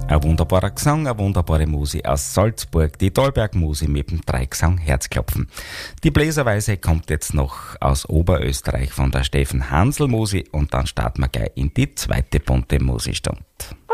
Ein wunderbarer Gesang, eine wunderbare Musik aus Salzburg, die Thalberg-Musi mit dem Dreigesang Herzklopfen. Die Bläserweise kommt jetzt noch aus Oberösterreich von der Steffen Hansl Musi und dann starten wir gleich in die zweite bunte Musiksstunde.